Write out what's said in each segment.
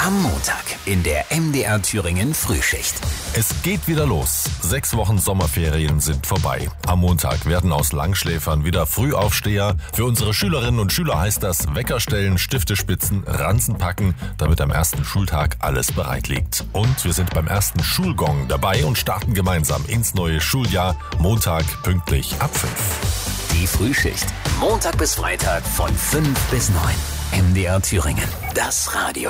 Am Montag in der MDR Thüringen Frühschicht. Es geht wieder los. 6 Wochen Sommerferien sind vorbei. Am Montag werden aus Langschläfern wieder Frühaufsteher. Für unsere Schülerinnen und Schüler heißt das Wecker stellen, Stifte spitzen, Ranzen packen, damit am ersten Schultag alles bereit liegt. Und wir sind beim ersten Schulgong dabei und starten gemeinsam ins neue Schuljahr. Montag pünktlich ab 5. Die Frühschicht. Montag bis Freitag von 5 bis 9. MDR Thüringen. Das Radio.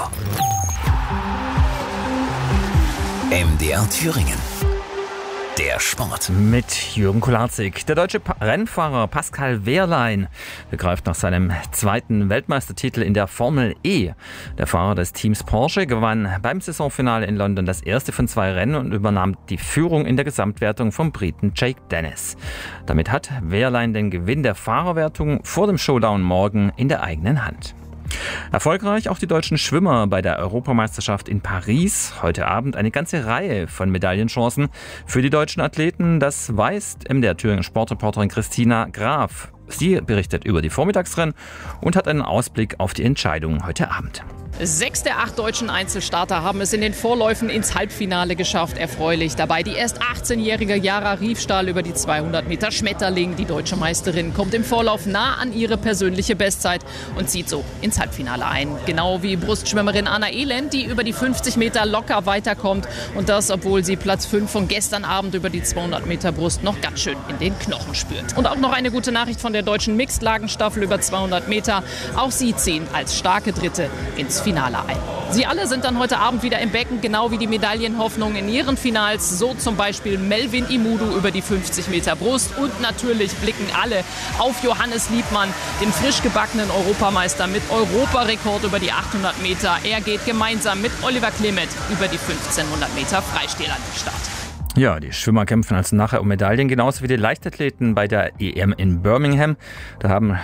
MDR Thüringen. Der Sport. Mit Jürgen Kularzig. Der deutsche Rennfahrer Pascal Wehrlein begreift nach seinem zweiten Weltmeistertitel in der Formel E. Der Fahrer des Teams Porsche gewann beim Saisonfinale in London das erste von 2 Rennen und übernahm die Führung in der Gesamtwertung vom Briten Jake Dennis. Damit hat Wehrlein den Gewinn der Fahrerwertung vor dem Showdown morgen in der eigenen Hand. Erfolgreich auch die deutschen Schwimmer bei der Europameisterschaft in Paris. Heute Abend eine ganze Reihe von Medaillenchancen für die deutschen Athleten. Das weiß MDR Thüringen Sportreporterin Christina Graf. Sie berichtet über die Vormittagsrennen und hat einen Ausblick auf die Entscheidung heute Abend. 6 der 8 deutschen Einzelstarter haben es in den Vorläufen ins Halbfinale geschafft. Erfreulich dabei die erst 18-jährige Jara Riefstahl über die 200 Meter Schmetterling. Die deutsche Meisterin kommt im Vorlauf nah an ihre persönliche Bestzeit und zieht so ins Halbfinale ein. Genau wie Brustschwimmerin Anna Elend, die über die 50 Meter locker weiterkommt. Und das, obwohl sie Platz 5 von gestern Abend über die 200 Meter Brust noch ganz schön in den Knochen spürt. Und auch noch eine gute Nachricht von der deutschen Mixed-Lagenstaffel über 200 Meter. Auch sie ziehen als starke Dritte ins Finale ein. Sie alle sind dann heute Abend wieder im Becken, genau wie die Medaillenhoffnungen in ihren Finals. So zum Beispiel Melvin Imudu über die 50 Meter Brust. Und natürlich blicken alle auf Johannes Liebmann, den frisch gebackenen Europameister mit Europarekord über die 800 Meter. Er geht gemeinsam mit Oliver Clement über die 1500 Meter Freistil an den Start. Ja, die Schwimmer kämpfen also nachher um Medaillen, genauso wie die Leichtathleten bei der EM in Birmingham. Da haben